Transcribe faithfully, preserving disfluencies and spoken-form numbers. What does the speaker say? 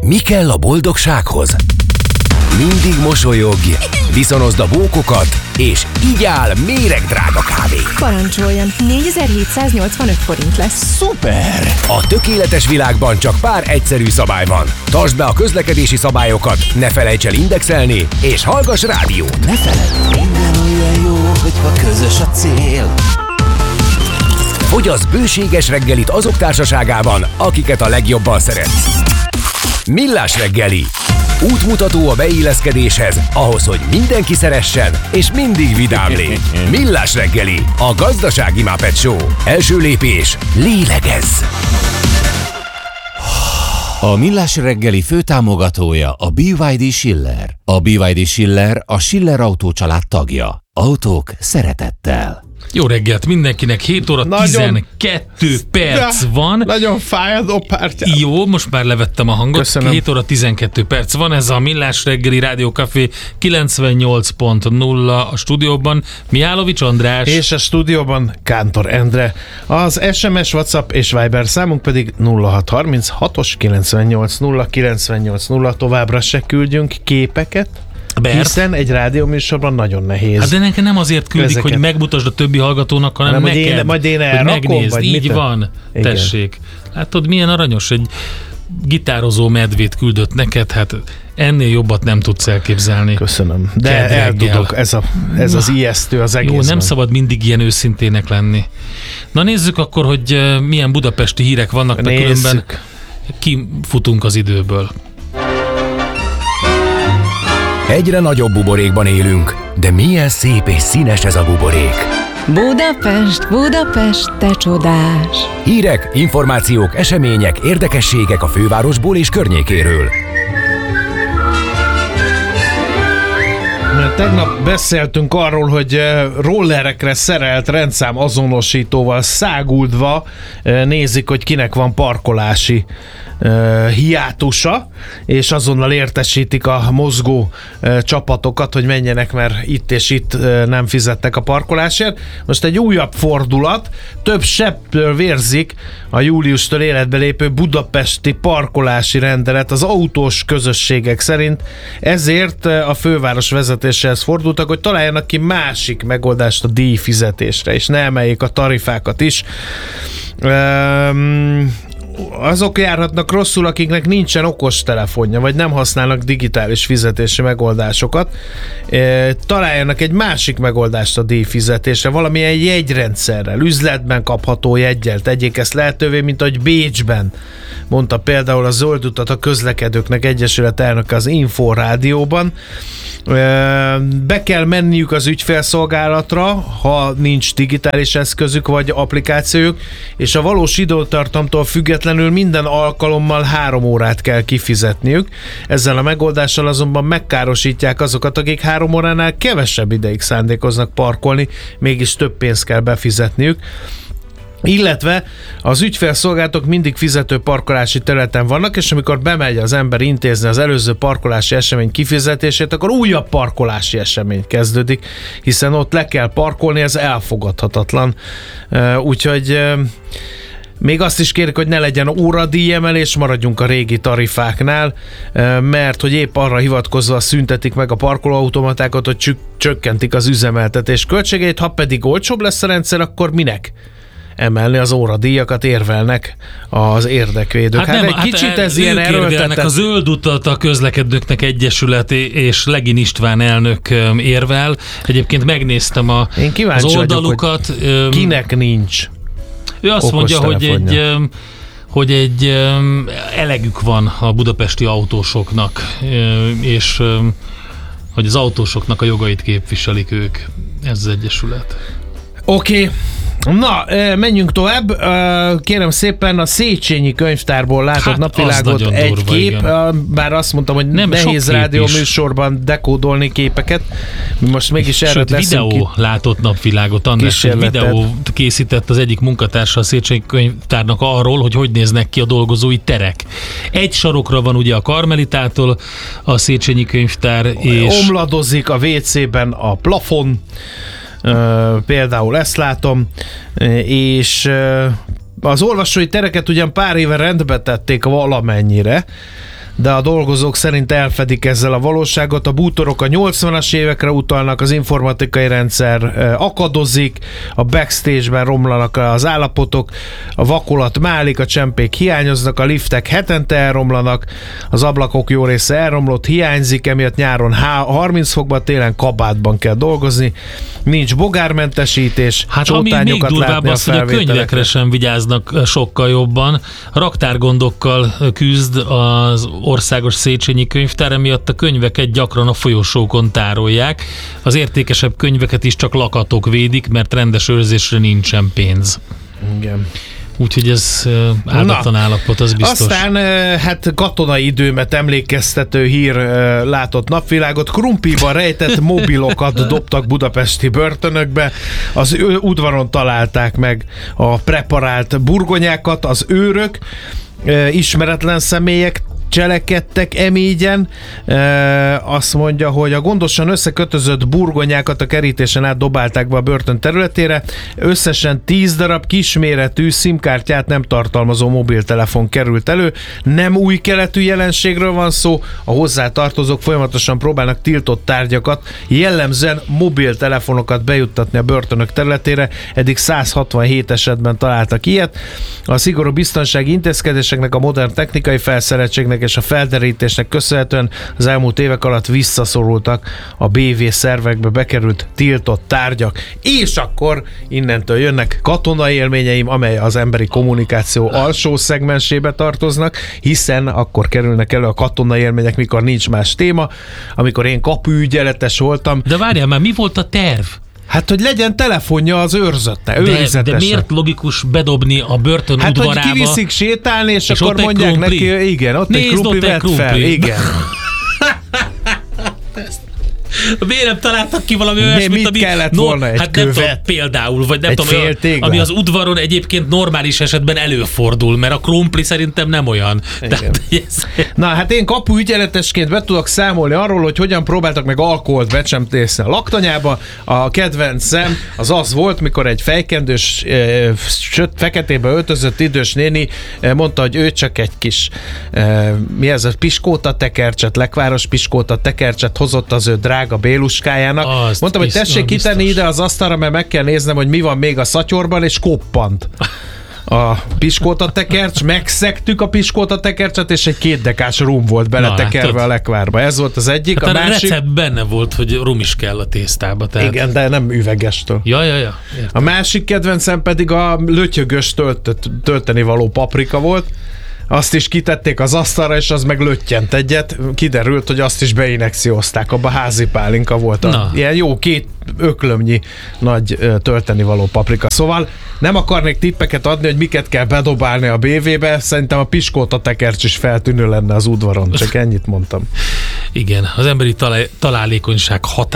Mi kell a boldogsághoz? Mindig mosolyogj, viszonozd a bókokat, és így áll méregdrága kávé. Parancsoljon, négyezer-hétszáznyolcvanöt forint lesz. Szuper! A tökéletes világban csak pár egyszerű szabály van. Tartsd be a közlekedési szabályokat, ne felejts el indexelni, és hallgass rádió. Ne feledd, minden olyan jó, hogyha közös a cél. Fogyasz bőséges reggelit azok társaságában, akiket a legjobban szeretsz. Millás reggeli. Útmutató a beilleszkedéshez, ahhoz, hogy mindenki szeressen, és mindig vidám légy. Millás reggeli, a gazdasági Muppet Show. Első lépés, lélegezz! A Millás reggeli főtámogatója a bé vé dé Schiller. A bé vé dé Schiller a Schiller Autó család tagja. Autók szeretettel. Jó reggelt mindenkinek, hét óra nagyon, tizenkettő perc ja, van. Nagyon fáj a doppártyám. Jó, most már levettem a hangot. Köszönöm. hét óra tizenkettő perc van, ez a Millás reggeli Rádió Café kilencvennyolc pont nulla a stúdióban. Mihálovics András. És a stúdióban Kántor Endre. Az es em es, WhatsApp és Viber számunk pedig nulla hat harminchat kilencvennyolc nulla kilencvennyolc nulla. Továbbra se küldjünk képeket. Bert? Hiszen egy rádióműsorban nagyon nehéz. Hát de nekem nem azért küldik, ezeket, hogy megmutasd a többi hallgatónak, hanem nem, neked, én, majd én hogy megnézd. vagy Így mit? van. Igen. Tessék. Látod, milyen aranyos, egy gitározó medvét küldött neked, hát ennél jobbat nem tudsz elképzelni. Köszönöm. De Kedreggel. el tudok, ez, a, ez az ijesztő az egész. Jó, nem szabad mindig ilyen őszintének lenni. Na nézzük akkor, hogy milyen budapesti hírek vannak, de különben kifutunk az időből. Egyre nagyobb buborékban élünk, de milyen szép és színes ez a buborék. Budapest, Budapest, te csodás! Hírek, információk, események, érdekességek a fővárosból és környékéről. Tegnap beszéltünk arról, hogy rollerekre szerelt rendszám azonosítóval száguldva nézik, hogy kinek van parkolási hiátusa, és azonnal értesítik a mozgó csapatokat, hogy menjenek, mert itt és itt nem fizettek a parkolásért. Most egy újabb fordulat, több sebtől vérzik a júliustól életbe lépő budapesti parkolási rendelet az autós közösségek szerint, ezért a főváros vezetéséhez fordultak, hogy találjanak ki másik megoldást a díjfizetésre, és ne emeljék a tarifákat is. Um, azok járhatnak rosszul, akiknek nincsen okostelefonja, vagy nem használnak digitális fizetési megoldásokat. Találjanak egy másik megoldást a díjfizetésre, valamilyen jegyrendszerrel, üzletben kapható jeggyel tegyék ezt lehetővé, mint ahogy Bécsben mondta például a Zöld Utat a Közlekedőknek Egyesület elnöke az Inforádióban. Be kell menniük az ügyfélszolgálatra, ha nincs digitális eszközük vagy applikációjuk, és a valós időtartamtól függetlenül minden alkalommal három órát kell kifizetniük. Ezzel a megoldással azonban megkárosítják azokat, akik három óránál kevesebb ideig szándékoznak parkolni, mégis több pénzt kell befizetniük. Illetve az ügyfélszolgálatok mindig fizető parkolási területen vannak, és amikor bemegy az ember intézni az előző parkolási esemény kifizetését, akkor újabb parkolási esemény kezdődik, hiszen ott le kell parkolni, ez elfogadhatatlan. Úgyhogy még azt is kérik, hogy ne legyen óradíjemelés, maradjunk a régi tarifáknál, mert hogy épp arra hivatkozva szüntetik meg a parkolóautomatákat, hogy csökkentik az üzemeltetés költségeit, ha pedig olcsóbb lesz a rendszer, akkor minek emelni az óradíjakat, érvelnek az érdekvédők. Hát, hát nem, egy kicsit hát ez ilyen erőltetett. A Zöld Utat a Közlekedőknek Egyesület és Legin István elnök érvel. Egyébként megnéztem a, az oldalukat. Vagyok, hogy kinek nincs. Ő azt mondja, hogy egy, hogy egy elegük van a budapesti autósoknak, és hogy az autósoknak a jogait képviselik ők. Ez az egyesület. Oké. Okay. Na, menjünk tovább. Kérem szépen, a Széchenyi könyvtárból látott hát napvilágot egy durva, kép, igen. Bár azt mondtam, hogy nem, nehéz rádió műsorban dekódolni képeket. Most mégis erre videó ki... látott napvilágot, András, videó készített az egyik munkatársa a Széchenyi könyvtárnak arról, hogy hogy néznek ki a dolgozói terek. Egy sarokra van ugye a Karmelitától a Széchenyi könyvtár, és... omladozik a vé cében a plafon, Uh, például ezt látom, és uh, az olvasói tereket ugyan pár éve rendbe tették valamennyire, de a dolgozók szerint elfedik ezzel a valóságot. A bútorok a nyolcvanas évekre utalnak, az informatikai rendszer akadozik, a backstage-ben romlanak az állapotok, a vakolat málik, a csempék hiányoznak, a liftek hetente elromlanak, az ablakok jó része elromlott, hiányzik, emiatt nyáron harminc fokban, télen kabátban kell dolgozni, nincs bogármentesítés, hát ami még durvább az, hogy a könyvekre sem vigyáznak sokkal jobban. Raktárgondokkal küzd az Országos Széchenyi Könyvtár, emiatt a könyveket gyakran a folyosókon tárolják. Az értékesebb könyveket is csak lakatok védik, mert rendes őrzésre nincsen pénz. Igen. Úgyhogy ez áldatlan állapot, az biztos. Aztán hát katonai időmet emlékeztető hír látott napvilágot. Krumpiban rejtett mobilokat dobtak budapesti börtönökbe. Az udvaron találták meg a preparált burgonyákat, az őrök, ismeretlen személyek cselekedtek emígyen. E, azt mondja, hogy a gondosan összekötözött burgonyákat a kerítésen át dobálták be a börtön területére. Összesen tíz darab kisméretű szimkártyát nem tartalmazó mobiltelefon került elő. Nem új keletű jelenségről van szó, a hozzátartozók folyamatosan próbálnak tiltott tárgyakat, jellemzően mobiltelefonokat bejuttatni a börtönök területére. Eddig száz hatvanhét esetben találtak ilyet. A szigorú biztonsági intézkedéseknek, a modern technikai felszereltségnek és a felderítésnek köszönhetően az elmúlt évek alatt visszaszorultak a bé vé szervekbe bekerült tiltott tárgyak. És akkor innentől jönnek katonai élményeim, amely az emberi kommunikáció alsó szegmensébe tartoznak, hiszen akkor kerülnek elő a katonai élmények, mikor nincs más téma, amikor én kapuügyeletes voltam. De várjál már, mi volt a terv? Hát, hogy legyen telefonja az őrzötte, de, de miért logikus bedobni a börtön hát, udvarába? Hát, hogy kiviszik sétálni, és, és akkor ott mondják neki, igen, ott Nézd, egy krumpli vett fel. Igen. Miért nem találtak ki valami olyasmit, mit ami... kellett no, volna? Egy hát követ? nem tudom, például, vagy nem egy tudom, olyan, ami az udvaron egyébként normális esetben előfordul, mert a krumpli szerintem nem olyan. Tehát, ez... Na hát én kapuügyeletesként be tudok számolni arról, hogy hogyan próbáltak meg alkoholt becsempészni a laktanyába. A kedvencem az az volt, mikor egy fejkendős, e, söt, feketébe öltözött idős néni e, mondta, hogy ő csak egy kis e, mi ez, a piskóta tekercset, lekváros piskóta tekercset hozott az ő drága a béluskájának. Azt mondtam, hogy tessék kitenni ide az asztalra, mert meg kell néznem, hogy mi van még a szatyorban, és koppant a piskóta tekercs, megszegtük a piskóta tekercset, és egy kétdekás rum volt beletekerve a lekvárba. Ez volt az egyik. Hát a a másik... recept benne volt, hogy rum is kell a tésztába. Tehát... Igen, de nem üvegestől. Ja, ja, ja. Értem. A másik kedvencem pedig a lötyögös tölt, tölteni való paprika volt. Azt is kitették az asztalra, és az meg löttyent egyet. Kiderült, hogy azt is beinekciózták. Abba házi pálinka volt. A ilyen jó két öklömnyi nagy tölteni való paprika. Szóval nem akarnék tippeket adni, hogy miket kell bedobálni a bé vé-be. Szerintem a piskóta tekercs is feltűnő lenne az udvaron. Csak ennyit mondtam. Igen, az emberi talá- találékonyság határ